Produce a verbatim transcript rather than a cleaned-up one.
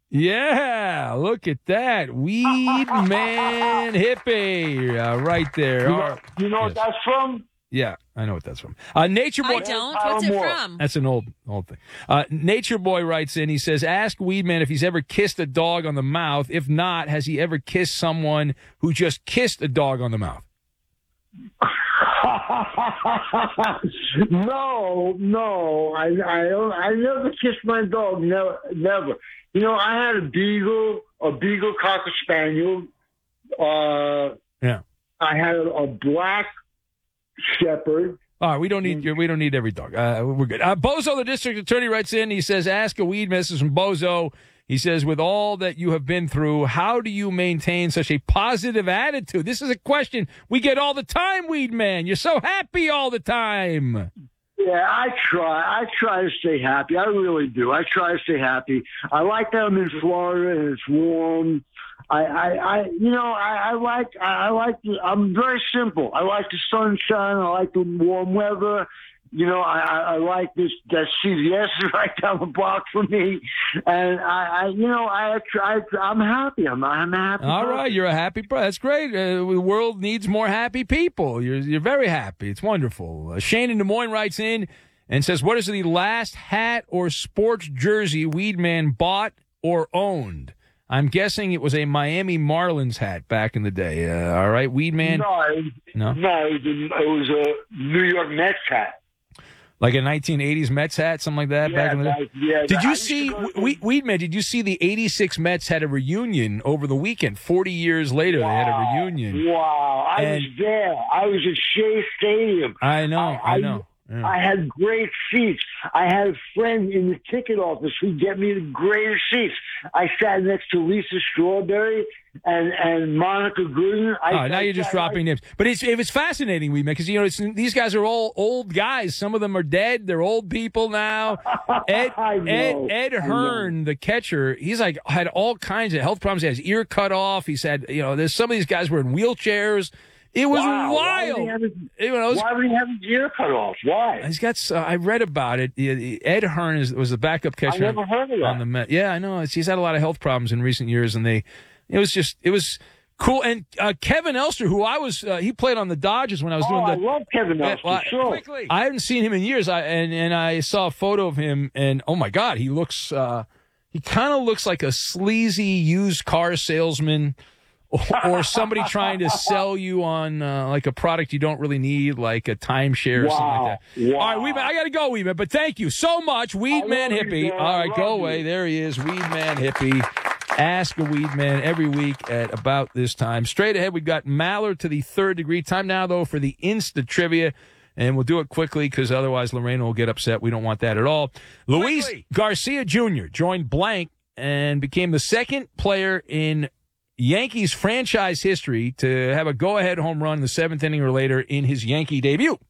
Yeah, look at that. Weed Man Hippie uh, right there. You know, Our- you know what yes. that's from? Yeah, I know what that's from. Uh, Nature Boy. I don't. What's it from? That's an old old thing. Uh, Nature Boy writes in. He says, "Ask Weedman if he's ever kissed a dog on the mouth. If not, has he ever kissed someone who just kissed a dog on the mouth?" no, no. I, I, I never kissed my dog. Never, never. You know, I had a beagle, a beagle cocker spaniel. Uh, yeah. I had a, a black shepherd. All right, we don't need we don't need every dog. Uh, we're good. Uh, Bozo, the district attorney, writes in. He says, "Ask a weed man." This is from Bozo. He says, "With all that you have been through, how do you maintain such a positive attitude?" This is a question we get all the time, Weed Man. You're so happy all the time. Yeah, I try. I try to stay happy. I really do. I try to stay happy. I like that I'm in Florida and it's warm. I, I, I you know, I, I like, I, I like. The, I'm very simple. I like the sunshine. I like the warm weather. You know, I, I, I like this. That C V S is right down the block from me, and I, I you know, I, I, I'm happy. I'm, I'm happy. All person. right, you're a happy. Bro. That's great. Uh, the world needs more happy people. You're you're very happy. It's wonderful. Uh, Shane in Des Moines writes in and says, "What is the last hat or sports jersey Weedman bought or owned?" I'm guessing it was a Miami Marlins hat back in the day. Uh, all right, Weedman. No, it, no, no, it was, a, it was a New York Mets hat. Like a nineteen eighties Mets hat, something like that, yeah, back in the day? that, yeah, did you I see, to to... we, Weedman, did you see the eighty-six Mets had a reunion over the weekend? forty years later, wow. They had a reunion. Wow. I and, was there. I was at Shea Stadium. I know, I, I know. Yeah. I had great seats. I had a friend in the ticket office who get me the greatest seats. I sat next to Lisa Strawberry and, and Monica Gooden. I, oh, now I, you're just I, dropping names. But it's, it was fascinating, we because you know it's, these guys are all old guys. Some of them are dead. They're old people now. Ed Ed, Ed Hearn, the catcher, he's like had all kinds of health problems. He has his ear cut off. He's had, you know, there's some of these guys were in wheelchairs. It was wow. wild. Why would, he it, was, why would he have his ear cut off? Why? He's got. Uh, I read about it. Ed Hearn is, was the backup catcher. I never heard of that. On the Met. Yeah, I know. It's, he's had a lot of health problems in recent years, and they. It was just. It was cool. And uh, Kevin Elster, who I was, uh, he played on the Dodgers when I was oh, doing the. I love Kevin Elster. Well, sure. Quickly. I haven't seen him in years. I and and I saw a photo of him, and oh my God, he looks. Uh, he kind of looks like a sleazy used car salesman. Or somebody trying to sell you on uh, like a product you don't really need, like a timeshare or wow. something like that. Wow. All right, Weedman, I got to go, Weedman, but thank you so much, Weedman Hippie. You, All right, go away. You. There he is, Weedman Hippie. Ask a Weedman every week at about this time. Straight ahead, we've got Maller to the third degree. Time now, though, for the Insta Trivia. And we'll do it quickly because otherwise Lorena will get upset. We don't want that at all. Luis Garcia Junior joined Blank and became the second player in Yankees franchise history to have a go-ahead home run in the seventh inning or later in his Yankee debut.